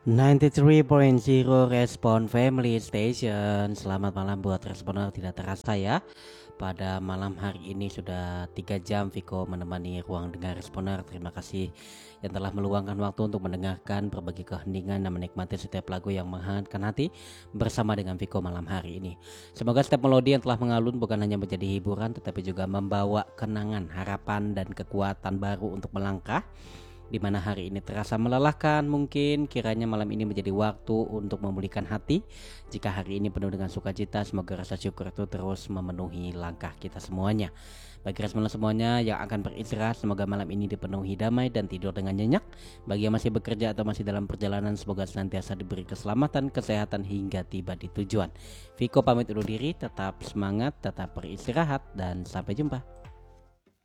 93.0 Respon Family Station. Selamat malam buat responer tidak terasa ya. Pada malam hari ini sudah 3 jam Viko menemani ruang dengar responer. Terima kasih yang telah meluangkan waktu untuk mendengarkan berbagai keheningan dan menikmati setiap lagu yang menghangatkan hati bersama dengan Viko malam hari ini. Semoga setiap melodi yang telah mengalun bukan hanya menjadi hiburan tetapi juga membawa kenangan, harapan dan kekuatan baru untuk melangkah. Di mana hari ini terasa melelahkan, mungkin kiranya malam ini menjadi waktu untuk memulihkan hati. Jika hari ini penuh dengan sukacita, semoga rasa syukur itu terus memenuhi langkah kita semuanya. Bagi responden semuanya yang akan beristirahat, semoga malam ini dipenuhi damai dan tidur dengan nyenyak. Bagi yang masih bekerja atau masih dalam perjalanan, semoga senantiasa diberi keselamatan, kesehatan hingga tiba di tujuan. Viko pamit undur diri, tetap semangat, tetap beristirahat, dan sampai jumpa.